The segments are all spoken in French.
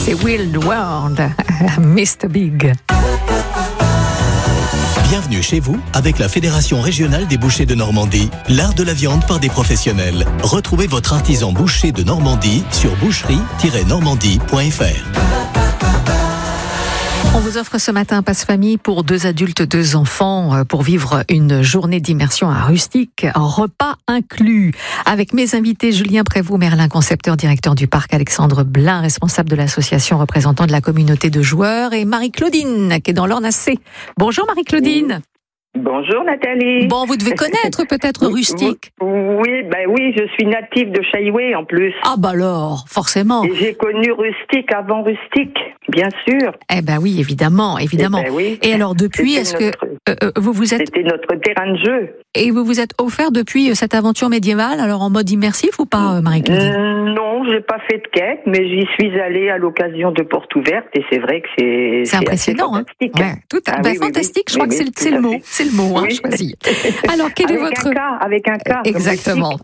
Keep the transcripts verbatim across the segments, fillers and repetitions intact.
c'est Wild World, mister Big. Bienvenue chez vous avec la Fédération régionale des bouchers de Normandie, l'art de la viande par des professionnels. Retrouvez votre artisan boucher de Normandie sur boucherie tiret normandie point f r. On vous offre ce matin un passe-famille pour deux adultes, deux enfants, pour vivre une journée d'immersion à Rustic, repas inclus. Avec mes invités, Julien Prévost-Merlin, concepteur, directeur du parc, Alexandre Blin, responsable de l'association représentant de la communauté de joueurs, et Marie-Claudine, qui est dans l'Orne-Assé. Bonjour Marie-Claudine. Bonjour Nathalie. Bon, vous devez connaître peut-être Rustic. Oui, ben oui, je suis native de Chailloué en plus. Ah bah alors, forcément. Et j'ai connu Rustic avant Rustic, bien sûr. Eh ben oui, évidemment, évidemment. Eh ben oui. Et alors depuis, C'était est-ce notre... que euh, vous vous êtes... C'était notre terrain de jeu. Et vous vous êtes offert depuis cette aventure médiévale, alors en mode immersif ou pas, Marie-Claudine ? euh, Non, j'ai pas fait de quête, mais j'y suis allée à l'occasion de Portes Ouvertes et c'est vrai que c'est... C'est impressionnant, hein. Ouais, tout à... ah, ben, oui, fantastique, oui, je crois oui, que c'est, oui, c'est le mot, c'est le mot, hein, oui. choisi. Alors, quel avec est votre... un K, avec un K. Exactement.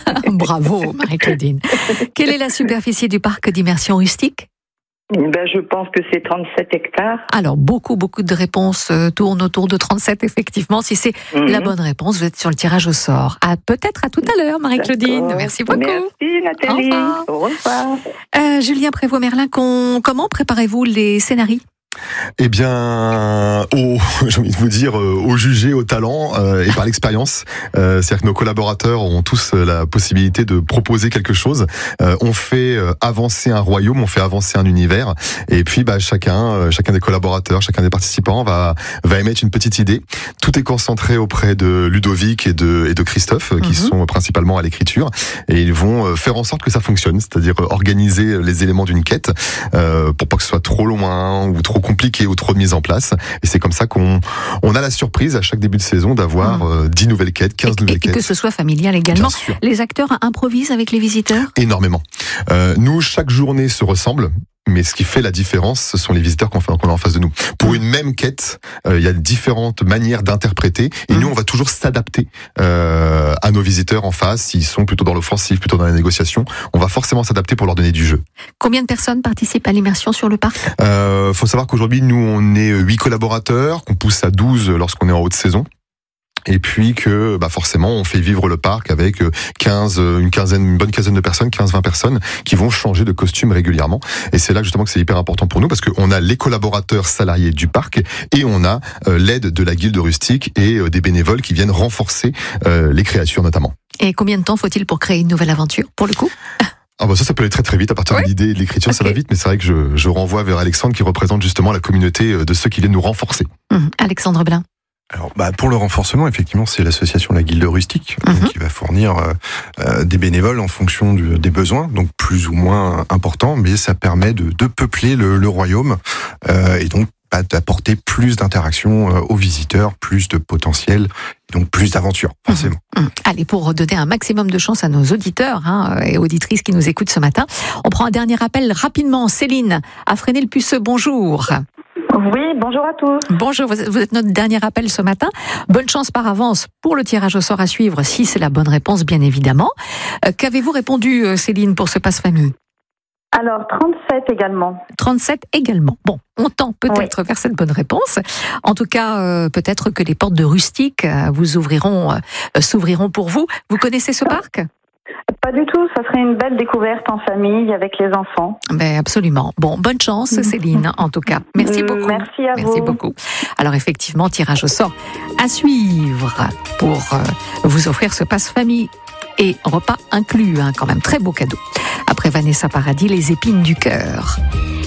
Bravo, Marie-Claudine. Quelle est la superficie du parc d'immersion Rustic ? Ben, je pense que c'est trente-sept hectares. Alors, beaucoup, beaucoup de réponses euh, tournent autour de trente-sept, effectivement. Si c'est mm-hmm. la bonne réponse, vous êtes sur le tirage au sort. À, peut-être à tout à l'heure, Marie-Claudine. D'accord. Merci beaucoup. Merci, Nathalie. Au revoir. Au revoir. Euh, Julien Prévost-Merlin, con... comment préparez-vous les scénarios ? Eh bien, au, j'ai envie de vous dire, au jugé, au talent euh, et par l'expérience. Euh, c'est-à-dire que nos collaborateurs ont tous la possibilité de proposer quelque chose. Euh, on fait avancer un royaume, on fait avancer un univers. Et puis, bah, chacun, euh, chacun des collaborateurs, chacun des participants va va émettre une petite idée. Tout est concentré auprès de Ludovic et de et de Christophe, mm-hmm. qui sont principalement à l'écriture, et ils vont faire en sorte que ça fonctionne, c'est-à-dire organiser les éléments d'une quête euh, pour pas que ce soit trop loin ou trop compliqué ou trop de mise en place. Et c'est comme ça qu'on on a la surprise à chaque début de saison d'avoir mmh. euh, dix nouvelles quêtes, quinze et, nouvelles et quêtes. Et que ce soit familial également. Les acteurs improvisent avec les visiteurs ? Énormément. Euh, nous, chaque journée se ressemble. Mais ce qui fait la différence, ce sont les visiteurs qu'on, qu'on a en face de nous. Pour une même quête, euh, il y a différentes manières d'interpréter, et mmh. nous, on va toujours s'adapter euh, à nos visiteurs en face. S'ils sont plutôt dans l'offensive, plutôt dans la négociation, on va forcément s'adapter pour leur donner du jeu. Combien de personnes participent à l'immersion sur le parc ? Euh, faut savoir qu'aujourd'hui, nous, on est huit collaborateurs, qu'on pousse à douze lorsqu'on est en haute saison. Et puis que, bah forcément, on fait vivre le parc avec quinze, une quinzaine, une bonne quinzaine de personnes, quinze, vingt personnes qui vont changer de costume régulièrement. Et c'est là justement que c'est hyper important pour nous parce qu'on a les collaborateurs salariés du parc et on a euh, l'aide de la guilde rustique et euh, des bénévoles qui viennent renforcer euh, les créatures notamment. Et combien de temps faut-il pour créer une nouvelle aventure, pour le coup ? Ah bah ça, ça peut aller très très vite à partir ouais. de l'idée et de l'écriture, okay. ça va vite, mais c'est vrai que je, je renvoie vers Alexandre qui représente justement la communauté de ceux qui viennent nous renforcer. Mmh. Alexandre Blin. Alors, bah, pour le renforcement, effectivement, c'est l'association La Guilde Rustique mmh. qui va fournir euh, des bénévoles en fonction du, des besoins, donc plus ou moins importants, mais ça permet de, de peupler le, le royaume euh, et donc bah, d'apporter plus d'interactions euh, aux visiteurs, plus de potentiel, et donc plus d'aventures, forcément. Mmh. Mmh. Allez, pour donner un maximum de chance à nos auditeurs hein, et auditrices qui nous écoutent ce matin, on prend un dernier appel rapidement. Céline a freiné le puceux, bonjour. Oui, bonjour à tous. Bonjour, vous êtes notre dernier appel ce matin. Bonne chance par avance pour le tirage au sort à suivre, si c'est la bonne réponse, bien évidemment. Euh, qu'avez-vous répondu, Céline, pour ce passe-famille ? Alors, trente-sept également. trente-sept également. Bon, on tend peut-être oui. vers cette bonne réponse. En tout cas, euh, peut-être que les portes de Rustic euh, vous ouvriront, euh, s'ouvriront pour vous. Vous connaissez ce parc ? Pas du tout, ça serait une belle découverte en famille avec les enfants. Ben absolument. Bon, bonne chance Céline, en tout cas. Merci beaucoup. Merci à Merci vous. Merci beaucoup. Alors effectivement, tirage au sort à suivre pour euh, vous offrir ce passe-famille et repas inclus, hein, quand même très beau cadeau. Après Vanessa Paradis, les épines du cœur.